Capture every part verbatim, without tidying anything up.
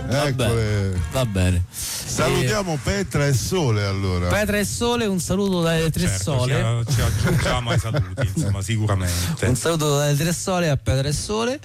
Eccole. Va bene. Salutiamo eh, Petra e Sole allora. Petra e Sole, un saluto dalle Tre certo, Sole. Ci, ci aggiungiamo ai saluti, insomma, sicuramente. Un saluto dalle Tre Sole a Petra e Sole.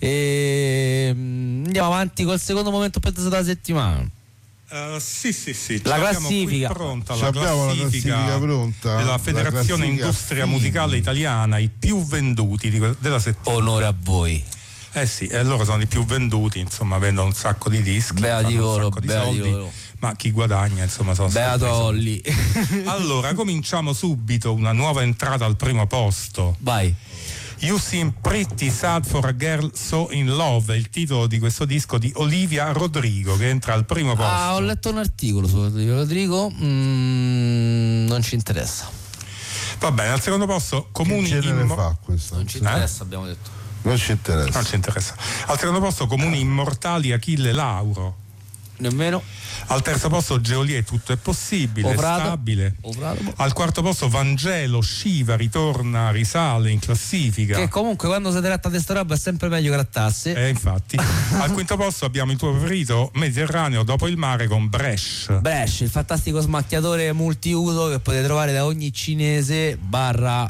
E andiamo avanti col secondo momento della settimana. Uh, sì sì sì, la classifica pronta la classifica, la classifica pronta della Federazione Industria film. Musicale Italiana, i più venduti di, della settimana. Onore a voi. Eh sì, e loro sono i più venduti, insomma, vendono un sacco di dischi, beati fanno loro, un sacco di beati soldi, loro. Ma chi guadagna, insomma, sono beato Olli. Allora, cominciamo subito, una nuova entrata al primo posto. Vai. You Seem Pretty Sad for a Girl So in Love, è il titolo di questo disco di Olivia Rodrigo, che entra al primo posto. Ah, ho letto un articolo su Olivia Rodrigo, mm, non ci interessa. Va bene, al secondo posto Comuni che genere immo- fa questo? Non ci interessa, eh? abbiamo detto. Non ci interessa. Non ci interessa. Al secondo posto Comuni Immortali, Achille Lauro. Nemmeno. Al terzo posto Geolier, Tutto è possibile, Ovrado. Stabile. Ovrado. Al quarto posto Vangelo, Shiva, ritorna, risale in classifica. Che comunque quando si tratta di sta roba è sempre meglio grattarsi. Eh, infatti. Al quinto posto abbiamo il tuo preferito, Mediterraneo dopo il mare, con Bresh. Bresh, il fantastico smacchiatore multiuso che potete trovare da ogni cinese barra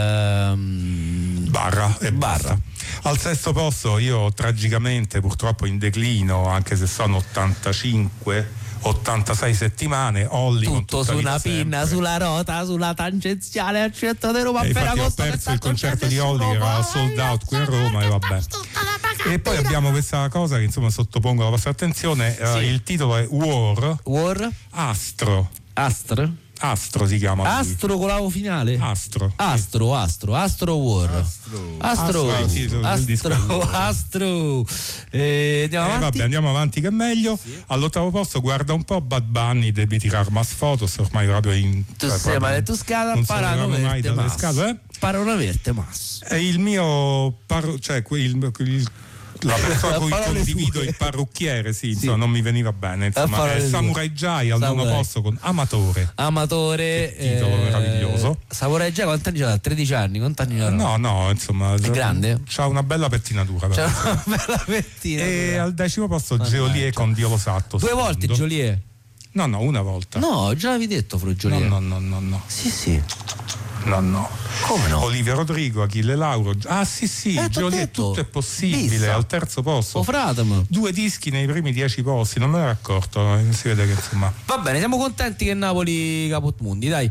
ehm... barra e barra. Basta. Al sesto posto io tragicamente, purtroppo in declino, anche se sono ottantacinque ottantasei settimane, Olli con tutto tutta su una sempre. pinna, sulla rota, sulla tangenziale al centro di Roma. E appena infatti ho costa perso il tanto concerto c'è di Olli, che era sold out qui a Roma, e vabbè. E poi abbiamo questa cosa che insomma sottopongo alla vostra attenzione, sì. uh, il titolo è War, War? Astro. Astro? Astro si chiama lui. Astro con la O finale? Astro. Astro, Astro, Astro War. Astro. Astro. Astro. Astro. Astro. Astro. Eh, andiamo Eh, avanti. vabbè, andiamo avanti che è meglio. Sì. All'ottavo posto, guarda un po', Bad Bunny deve tirar mas fotos, ormai proprio in tu sei male tu scada, para non verte mas. Scada, eh? Para non verte mas. È il mio par- cioè il, il la persona con cui condivido il parrucchiere, sì, insomma, sì. non mi veniva bene, insomma, è Samurai Jai al nono posto con Amatore. Amatore, che titolo eh, meraviglioso. Samurai Jai quanti anni ha? tredici anni, quanti anni ha? No, no, insomma, è grande. C'ha una bella pettinatura. C'ha una bella pettinatura. E al decimo posto Geolier con Dio lo Satto. Due secondo. volte Geolier? No, no, una volta. No, già l'avevi detto Fro Geolier. No, no, no, no, no. Sì, sì. No, no. Come no? Olivia Rodrigo, Achille Lauro. Ah, sì, sì, eh, Geolier, Tutto è possibile. Vissa. Al terzo posto. Oh, fratemo. Due dischi nei primi dieci posti, non me l'ero accorto. Si vede che insomma. Va bene, siamo contenti che Napoli caput mundi, dai.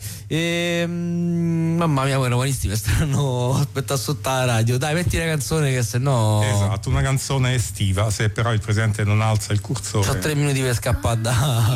Ehm, mamma mia, quei romanisti mi stanno aspettando sotto la radio. Dai, metti una canzone che se no. Esatto, una canzone estiva. Se però il presidente non alza il cursore. C'ho tre minuti per scappare da.